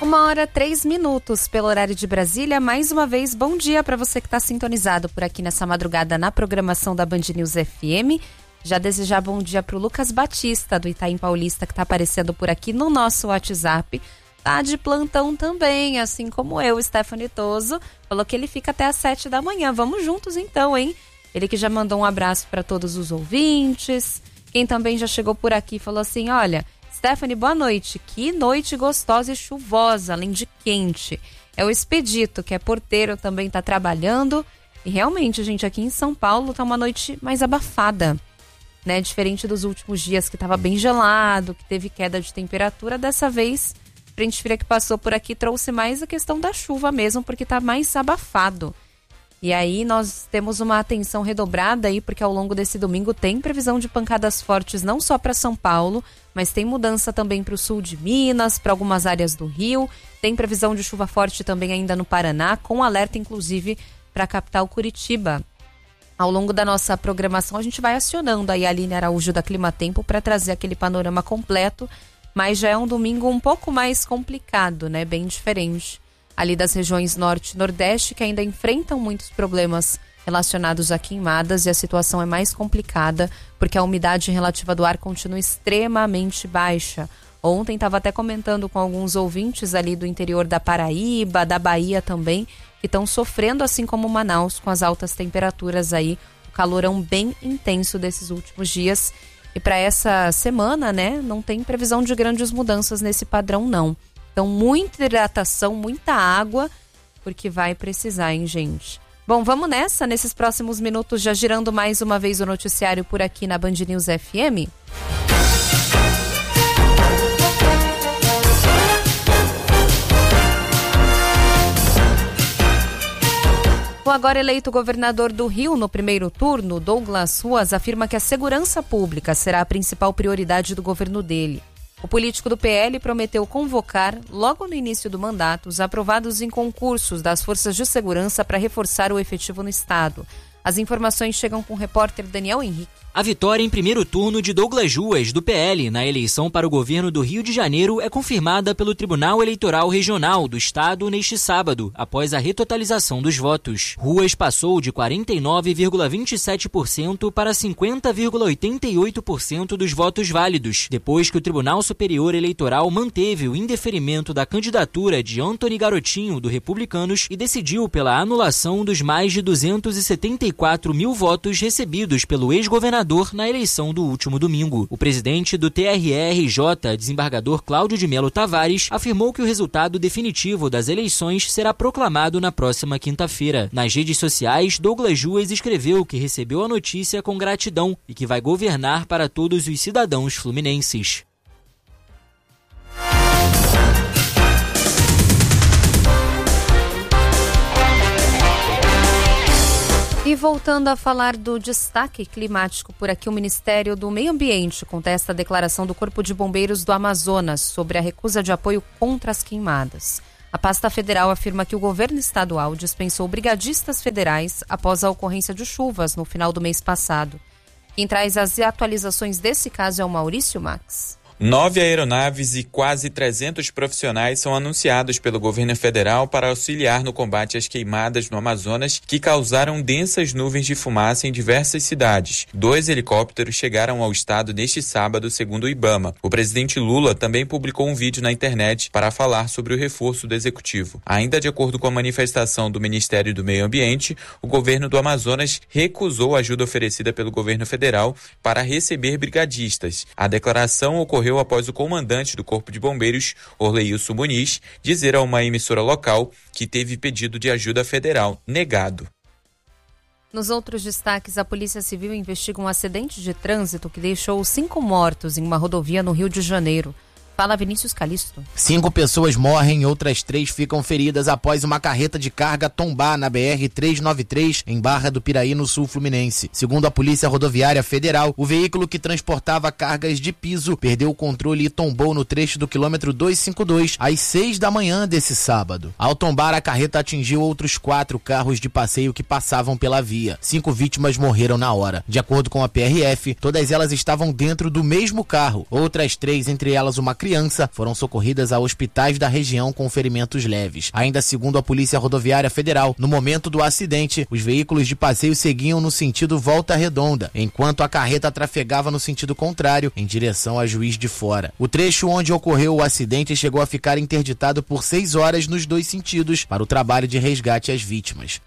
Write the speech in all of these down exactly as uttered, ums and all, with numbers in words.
Uma hora, três minutos pelo horário de Brasília. Mais uma vez, bom dia para você que está sintonizado por aqui nessa madrugada na programação da Band News F M. Já desejar bom dia para o Lucas Batista, do Itaim Paulista, que está aparecendo por aqui no nosso WhatsApp. Tá de plantão também, assim como eu, Stephanie Toso. Falou que ele fica até às sete da manhã. Vamos juntos então, hein? Ele que já mandou um abraço para todos os ouvintes. Quem também já chegou por aqui falou assim, olha... Stephanie, boa noite. Que noite gostosa e chuvosa, além de quente. É o Expedito, que é porteiro, também está trabalhando. E realmente, gente, aqui em São Paulo tá uma noite mais abafada, né? Diferente dos últimos dias que estava bem gelado, que teve queda de temperatura. Dessa vez, a frente fria que passou por aqui trouxe mais a questão da chuva mesmo, porque tá mais abafado. E aí nós temos uma atenção redobrada aí, porque ao longo desse domingo tem previsão de pancadas fortes não só para São Paulo, mas tem mudança também para o sul de Minas, para algumas áreas do Rio. Tem previsão de chuva forte também ainda no Paraná, com alerta inclusive para a capital Curitiba. Ao longo da nossa programação a gente vai acionando aí a Aline Araújo da Climatempo para trazer aquele panorama completo, mas já é um domingo um pouco mais complicado, né? Bem diferente ali das regiões norte e nordeste, que ainda enfrentam muitos problemas relacionados a queimadas, e a situação é mais complicada porque a umidade relativa do ar continua extremamente baixa. Ontem estava até comentando com alguns ouvintes ali do interior da Paraíba, da Bahia também, que estão sofrendo, assim como Manaus, com as altas temperaturas aí, o calorão bem intenso desses últimos dias. E para essa semana, né, não tem previsão de grandes mudanças nesse padrão, não. Então, muita hidratação, muita água, porque vai precisar, hein, gente? Bom, vamos nessa, nesses próximos minutos, já girando mais uma vez o noticiário por aqui na Band News F M. O agora eleito governador do Rio no primeiro turno, Douglas Ruas, afirma que a segurança pública será a principal prioridade do governo dele. O político do P L prometeu convocar, logo no início do mandato, os aprovados em concursos das forças de segurança para reforçar o efetivo no estado. As informações chegam com o repórter Daniel Henrique. A vitória em primeiro turno de Douglas Ruas, do P L, na eleição para o governo do Rio de Janeiro é confirmada pelo Tribunal Eleitoral Regional do Estado neste sábado, após a retotalização dos votos. Ruas passou de quarenta e nove vírgula vinte e sete por cento para cinquenta vírgula oitenta e oito por cento dos votos válidos, depois que o Tribunal Superior Eleitoral manteve o indeferimento da candidatura de Antony Garotinho, do Republicanos, e decidiu pela anulação dos mais de duzentos e setenta e quatro mil votos recebidos pelo ex-governador na eleição do último domingo. O presidente do T R R J, desembargador Cláudio de Melo Tavares, afirmou que o resultado definitivo das eleições será proclamado na próxima quinta-feira. Nas redes sociais, Douglas Ruas escreveu que recebeu a notícia com gratidão e que vai governar para todos os cidadãos fluminenses. E voltando a falar do destaque climático por aqui, o Ministério do Meio Ambiente contesta a declaração do Corpo de Bombeiros do Amazonas sobre a recusa de apoio contra as queimadas. A pasta federal afirma que o governo estadual dispensou brigadistas federais após a ocorrência de chuvas no final do mês passado. Quem traz as atualizações desse caso é o Maurício Max. Nove aeronaves e quase trezentos profissionais são anunciados pelo governo federal para auxiliar no combate às queimadas no Amazonas, que causaram densas nuvens de fumaça em diversas cidades. Dois helicópteros chegaram ao estado neste sábado, segundo o IBAMA. O presidente Lula também publicou um vídeo na internet para falar sobre o reforço do executivo. Ainda de acordo com a manifestação do Ministério do Meio Ambiente, o governo do Amazonas recusou a ajuda oferecida pelo governo federal para receber brigadistas. A declaração ocorreu após o comandante do Corpo de Bombeiros, Orleilson Muniz, dizer a uma emissora local que teve pedido de ajuda federal negado. Nos outros destaques, a Polícia Civil investiga um acidente de trânsito que deixou cinco mortos em uma rodovia no Rio de Janeiro. Fala, Vinícius Calisto. Cinco pessoas morrem e outras três ficam feridas após uma carreta de carga tombar na B R trezentos e noventa e três, em Barra do Piraí, no sul fluminense. Segundo a Polícia Rodoviária Federal, o veículo que transportava cargas de piso perdeu o controle e tombou no trecho do quilômetro duzentos e cinquenta e dois às seis da manhã desse sábado. Ao tombar, a carreta atingiu outros quatro carros de passeio que passavam pela via. Cinco vítimas morreram na hora. De acordo com a P R F, todas elas estavam dentro do mesmo carro. Outras três, entre elas uma criança, criança foram socorridas a hospitais da região com ferimentos leves. Ainda segundo a Polícia Rodoviária Federal, no momento do acidente, os veículos de passeio seguiam no sentido Volta Redonda, enquanto a carreta trafegava no sentido contrário, em direção a Juiz de Fora. O trecho onde ocorreu o acidente chegou a ficar interditado por seis horas nos dois sentidos para o trabalho de resgate às vítimas.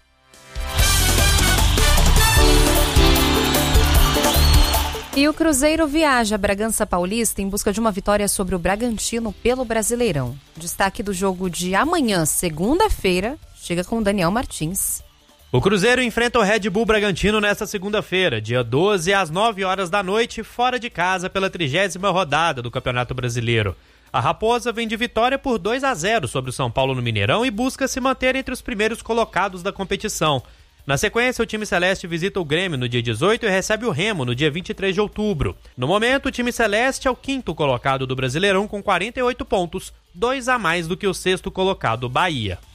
E o Cruzeiro viaja a Bragança Paulista em busca de uma vitória sobre o Bragantino pelo Brasileirão. Destaque do jogo de amanhã, segunda-feira, chega com o Daniel Martins. O Cruzeiro enfrenta o Red Bull Bragantino nesta segunda-feira, dia doze, às nove horas da noite, fora de casa pela trigésima rodada do Campeonato Brasileiro. A Raposa vem de vitória por dois a zero sobre o São Paulo no Mineirão e busca se manter entre os primeiros colocados da competição. Na sequência, o time celeste visita o Grêmio no dia dezoito e recebe o Remo no dia vinte e três de outubro. No momento, o time celeste é o quinto colocado do Brasileirão com quarenta e oito pontos, dois a mais do que o sexto colocado, Bahia.